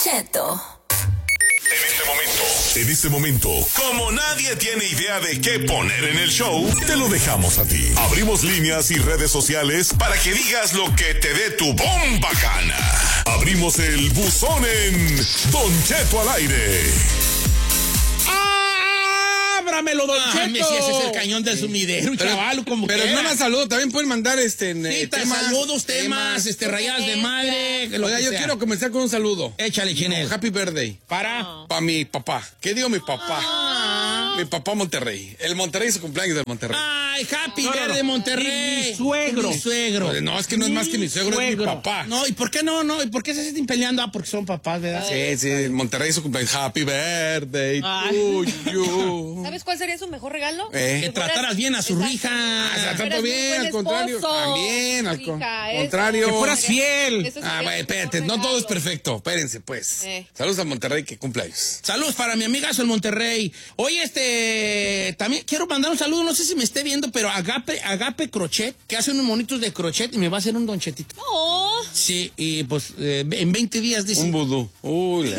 Cheto. En este momento, como nadie tiene idea de qué poner en el show, te lo dejamos a ti. Abrimos líneas y redes sociales para que digas lo que te dé tu bomba gana. Abrimos el buzón en Don Cheto al aire. ¡Ábramelo, Don Cheto! Si ese es el cañón del sumidero, chaval, como Pero no más saludo, también pueden mandar saludos, temas, rayadas de madre. Oiga, yo quiero comenzar con un saludo. Échale, Chinel. Happy birthday. Para mi papá. ¿Qué digo mi papá? Mi papá Monterrey. El Monterrey es su cumpleaños del Monterrey. Ay, Happy Birthday, Monterrey. Mi suegro. Mi suegro. No, es que no es más que mi suegro, es mi papá. No, ¿y por qué no? ¿Y por qué se están peleando? Ah, porque son papás, ¿verdad? Sí, Monterrey es su cumpleaños. Happy birthday to you. ¿Sabes cuál sería su mejor regalo? Que trataras bien a su hija. Trato bien, al contrario. También, al contrario. Que fueras fiel. Bueno, espérate, no todo es perfecto. Espérense, pues. Saludos a Monterrey, que cumpleaños. Saludos para mi amigazo el Monterrey. Oye, también quiero mandar un saludo, no sé si me esté viendo, pero Agape Crochet, que hace unos monitos de crochet y me va a hacer un donchetito. Oh. Sí, y pues en 20 días dice. Un vudú. Uy,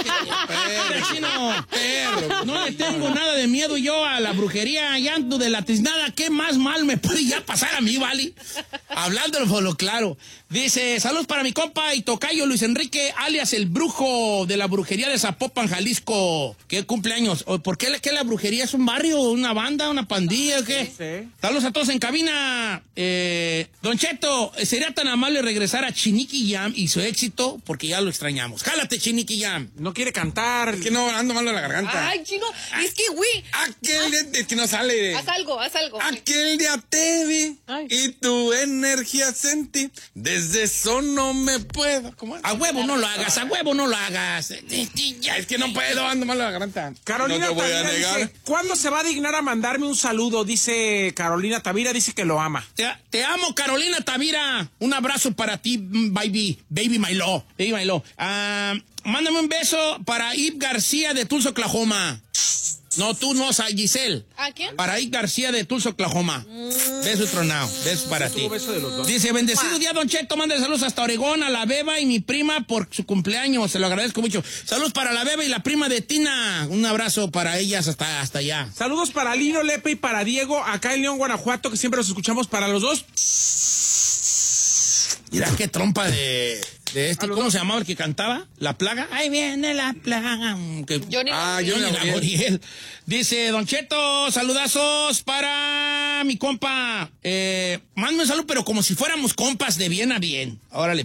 no le tengo nada de miedo yo a la brujería, llanto de la tiznada. ¿Qué más mal me puede ya pasar a mí, vale? Hablando por lo claro. Dice, saludos para mi compa y tocayo Luis Enrique, alias el brujo de la brujería de Zapopan, Jalisco. ¿Qué cumpleaños? ¿Por qué la brujería es un barrio, una banda, una pandilla o qué? Sí. Saludos a todos en cabina. Don Cheto, ¿sería tan amable regresar a Chiniqui Jam y su éxito? Porque ya lo extrañamos. ¡Jálate, Chiniqui Jam! No quiere cantar. Es que no, ando mal de la garganta. Ay, chino, es que, güey. Es que no sale. Haz algo. Aquel día te vi y tu energía sentí. Desde eso no me puedo. ¿Cómo es? A huevo no lo hagas, a huevo no lo hagas. Es que no puedo, ando mal de la garganta. Carolina no te voy a Tavira negar. dice, ¿cuándo se va a dignar a mandarme un saludo? Dice Carolina Tavira, dice que lo ama. Te amo, Carolina Tavira. Un abrazo para ti, baby my love. Mándame un beso para Ib García de Tulsa, Oklahoma. No, tú no, Giselle. ¿A quién? Para Ib García de Tulsa, Oklahoma. Beso tronado. Beso para ti. Beso de los dos. Dice, bendecido día, Don Cheto. Manda saludos hasta Oregón, a la Beba y mi prima por su cumpleaños. Se lo agradezco mucho. Saludos para la Beba y la prima de Tina. Un abrazo para ellas hasta allá. Saludos para Lino Lepe y para Diego, acá en León, Guanajuato, que siempre los escuchamos para los dos. Mira qué trompa de ¿cómo se llamaba el que cantaba? ¿La Plaga? Ahí viene la plaga. Johnny Laboriel. Dice, Don Cheto, saludazos para mi compa. Mándame un saludo, pero como si fuéramos compas de bien a bien. Órale.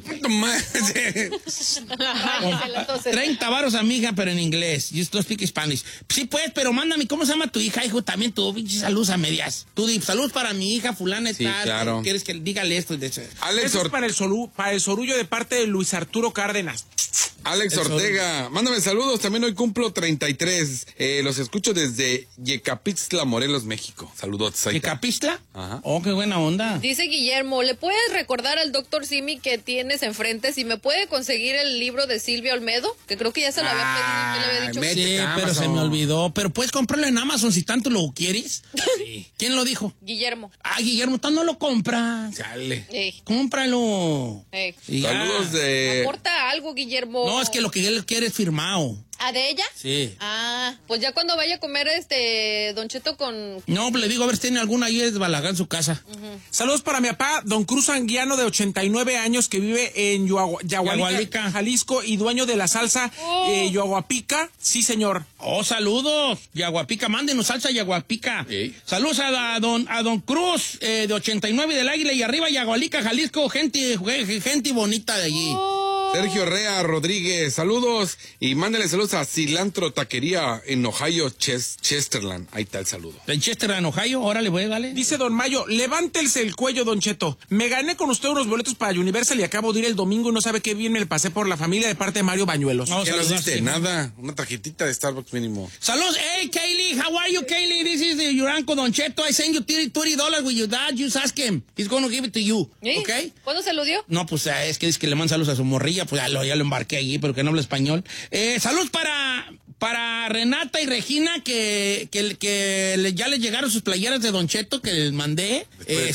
30 varos a mi hija, pero en inglés. You don't speak Spanish. Sí, pues, pero mándame, ¿cómo se llama tu hija, hijo? También tú, pinche saludos a medias. Tú di saludos para mi hija, fulana y sí, tal. Claro. ¿Quieres que dígale esto? Alex Eso es para el sorullo de parte de Luis Arturo Cárdenas. Alex Ortega, mándame saludos. También hoy cumplo 33. Los escucho desde Yecapixtla, Morelos, México. Saludos. ¿Yecapixtla? Ajá. Oh, qué buena onda. Dice Guillermo, ¿le puedes recordar al doctor Simi que tienes enfrente si me puede conseguir el libro de Silvia Olmedo? Que creo que ya se lo había pedido, que le había dicho. Sí, pero se me olvidó. Pero puedes comprarlo en Amazon si tanto lo quieres. Sí. ¿Quién lo dijo? Guillermo. Guillermo, tú no lo compras. Chale. Cómpralo. Saludos de... Aporta algo, Guillermo. No, es que lo que él quiere es firmado. ¿Ah, de ella? Sí. Pues ya cuando vaya a comer Don Cheto con... No, le digo a ver si tiene alguna ahí desbalagada en su casa. Saludos para mi papá, don Cruz Anguiano, de 89 años, que vive en Yagualica, Jalisco, y dueño de la salsa Yaguapica. Sí, señor. Oh, saludos. Yaguapica, mándenos salsa Yaguapica. Sí. Saludos a don Cruz, de 89 del Águila y arriba, Yagualica, Jalisco, gente bonita de allí. Sergio Rea Rodríguez, saludos. Y mándale saludos a Cilantro Taquería en Ohio, Chesterland. Ahí está el saludo. En Chesterland, Ohio, órale, voy, dale. Dice don Mayo, levántese el cuello, Don Cheto. Me gané con usted unos boletos para Universal y acabo de ir el domingo y no sabe qué bien me pasé por la familia de parte de Mario Bañuelos. ¿Qué no hiciste? Nada. Una tarjetita de Starbucks mínimo. Saludos. Hey, Kaylee, how are you, Kaylee? This is your uncle Don Cheto. I send you $30 with your dad. Just ask him. He's going to give it to you. ¿Sí? ¿Ok? ¿Cuándo se lo dio? No, pues es que dice que le manda saludos a su morrilla. Pues ya lo embarqué allí, pero que no habla español. Saludos para Renata y Regina, que ya les llegaron sus playeras de Don Cheto que les mandé.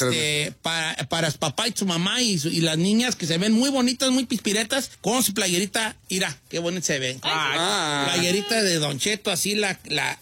Para su papá y su mamá y las niñas que se ven muy bonitas, muy pispiretas, con su playerita. Mira, qué bonita se ve. Playerita de Don Cheto, así ¿cómo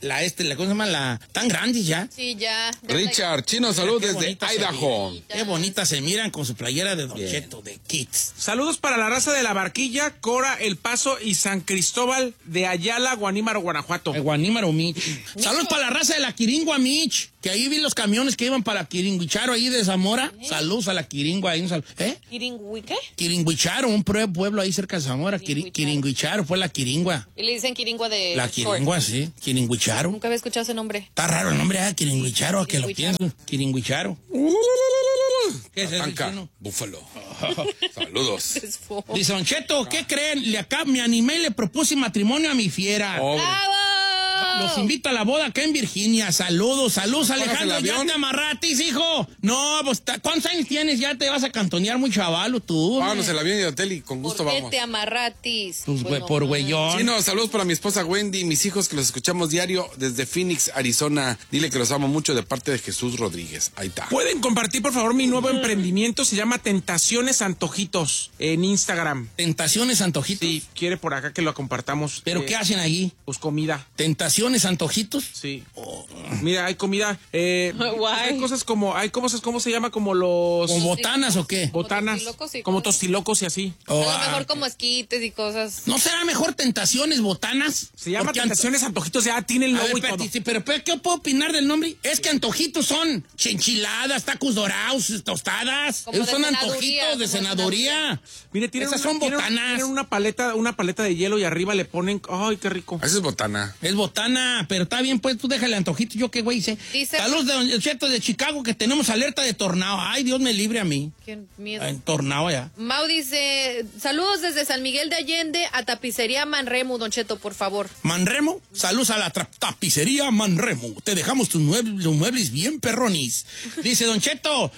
se llama? Tan grandes ya. Sí, ya. Richard, Chino, salud desde Idaho. Qué bonitas se miran con su playera de Don Cheto, de Kids. Saludos para la raza de La Barquilla, Cora, El Paso y San Cristóbal de Ayala, Guanímaro, Guanajuato. Guanímaro, Mich. Saludos para la raza de la Quiringua, Mich, que ahí vi los camiones que iban para Quiringuicharo, ahí de Zamora. Saludos a la Quiringua. ¿Quiringüi qué? Quiringuicharo, un pueblo ahí cerca de Zamora. Quiringuicharo, fue la Quiringua. Y le dicen Quiringua de... La Quiringua, sí. Quiringuicharo. Nunca había escuchado ese nombre. Está raro el nombre, Quiringuicharo, a que lo pienso. Quiringuicharo. ¿Qué es eso? Búfalo. Saludos. Dice Don Cheto, ¿qué creen? Acá me animé y le propuse matrimonio a mi fiera. ¡Bravo! Los invito a la boda acá en Virginia. Saludos, Alejandro. ¿Ya te amarratis, hijo? No, pues, ¿cuántos años tienes? Ya te vas a cantonear muy chavalo tú. Vámonos el avión y el hotel y con gusto vamos. ¿Por qué te amarratis? Pues, por güeyón. Sí, no, saludos para mi esposa Wendy y mis hijos que los escuchamos diario desde Phoenix, Arizona. Dile que los amo mucho de parte de Jesús Rodríguez. Ahí está. ¿Pueden compartir, por favor, mi nuevo emprendimiento? Se llama Tentaciones Antojitos en Instagram. ¿Tentaciones Antojitos? Sí, quiere por acá que lo compartamos. ¿Pero qué hacen allí? Pues comida. ¿Tentaciones Antojitos? Sí. Mira, hay comida. Hay cosas como, ¿cómo se llama? Como los... ¿Como botanas o qué? Botanas. Como tostilocos y así. A lo mejor como esquites y cosas. ¿No será mejor Tentaciones Botanas? Se llama Tentaciones Antojitos, ya tiene el logo y todo. Sí, pero ¿qué puedo opinar del nombre? Es que antojitos son enchiladas, tacos dorados, tostadas. Esos son antojitos de senaduría. Mire, esas son botanas. Tienen una paleta de hielo y arriba le ponen... ¡Ay, qué rico! Esa es botana. Es botana, pero está bien, pues tú déjale antojito. Yo qué güey hice. Saludos de Don Cheto de Chicago, que tenemos alerta de tornado. Ay, Dios me libre a mí. Qué miedo. Tornado ya. Mau dice, saludos desde San Miguel de Allende a Tapicería Manremo, Don Cheto, por favor. Manremo, saludos a la Tapicería Manremo. Te dejamos tus muebles bien perronis. Dice Don Cheto,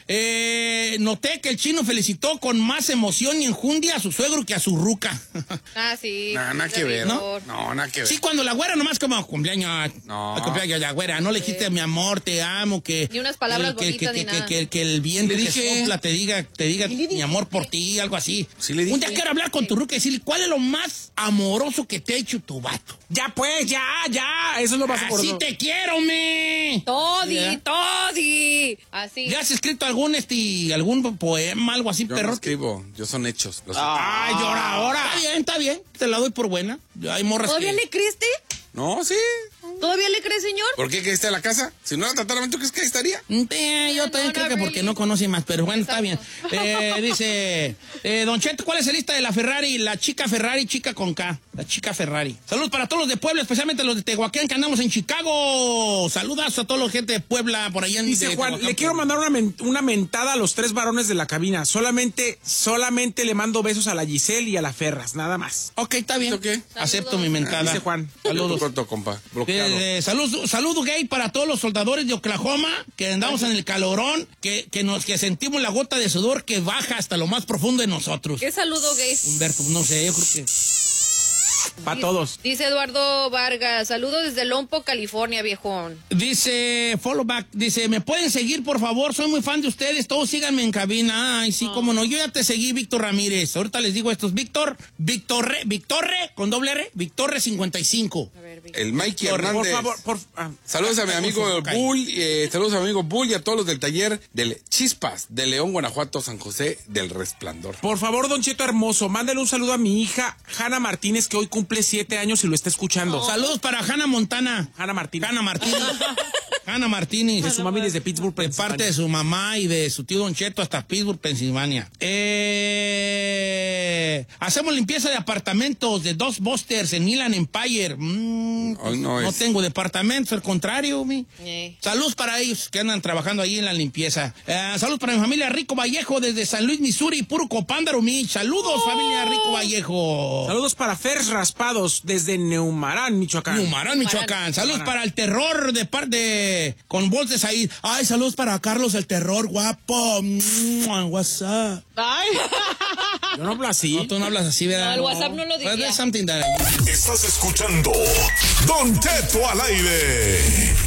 noté que el Chino felicitó con más emoción y enjundia a su suegro que a su ruca. Sí. Nada que ver. ¿No? No, nada que ver. Sí, cuando la güera nomás como cumpleaños. No. Cumpleaños la güera. No le dijiste mi amor, te amo, que... Ni unas palabras bonitas ni nada. Que el viento que sopla te diga mi amor por ti, algo así. Sí le dije. Un día quiero hablar con tu ruca y decirle, ¿cuál es lo más amoroso que te ha hecho tu vato? Ya pues, ya. Eso es lo más Así te quiero, me. Todi. Así. ¿Ya has escrito algún poema, algo así, Yo perro? no escribo, yo son hechos. Ay, llora ahora. Está bien, te la doy por buena. Hay morras ¿Todavía le creíste? No, sí. ¿Todavía le crees, señor? ¿Por qué caíste a la casa? Si no la trataran, ¿tú crees que ahí estaría? Yo también creo que porque no conoce más, pero bueno, está bien. Dice, Don Cheto, ¿cuál es la lista de la Ferrari? La chica Ferrari, chica con K. La chica Ferrari. Saludos para todos los de Puebla, especialmente los de Tehuacán, que andamos en Chicago. Saludos a toda la gente de Puebla, por allá en Dice Juan, Tehuacán, le quiero mandar una mentada a los 3 varones de la cabina. Solamente le mando besos a la Giselle y a la Ferras, nada más. Ok, está bien. ¿Qué? Acepto mi mentada. Dice Juan. Saludos. Corto, compa. Bloqueado. Saludos gay para todos los soldadores de Oklahoma, que andamos en el calorón, que sentimos la gota de sudor que baja hasta lo más profundo de nosotros. ¿Qué saludo gay? Humberto, no sé, yo creo que... Para todos. Dice Eduardo Vargas, saludos desde Lompo, California, viejón. Dice Followback, dice, ¿me pueden seguir, por favor? Soy muy fan de ustedes, todos síganme en cabina. Ay, sí, cómo no, yo ya te seguí, Víctor Ramírez. Ahorita les digo estos, Victorre, con doble R, Victorre 55. A ver, El Mikey Hernández. Por favor, saludos a mi amigo Bull, saludos a mi amigo Bull y a todos los del taller del Chispas de León, Guanajuato, San José del Resplandor. Por favor, Don Cheto hermoso, mándale un saludo a mi hija Hanna Martínez, que hoy cumple 7 años y lo está escuchando. Saludos para Hanna Montana. Hanna Martínez. Hanna Martínez. De su mami desde Pittsburgh, de parte de su mamá y de su tío Don Cheto hasta Pittsburgh, Pensilvania. Hacemos limpieza de apartamentos de Dos Busters en Inland Empire. No tengo departamentos, al contrario. Saludos para ellos que andan trabajando ahí en la limpieza. Saludos para mi familia Rico Vallejo desde San Luis, Missouri, puro Copándaro, Saludos, familia Rico Vallejo. Saludos para Fers Raspados desde Neumarán, Michoacán. Saludos para el terror de con voz de Said. Ay, saludos para Carlos el Terror, guapo. What's up? Ay. Yo no hablo así. No, tú no hablas hablas así, ¿verdad? No, el WhatsApp no lo diría. Something that Estás escuchando Don Cheto al aire.